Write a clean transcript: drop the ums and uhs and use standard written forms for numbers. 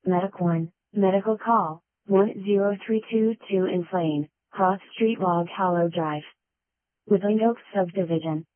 Medic 1, medical call, 10322 in Slane, Cross Street, Log Hollow Drive. Woodland Oaks Subdivision.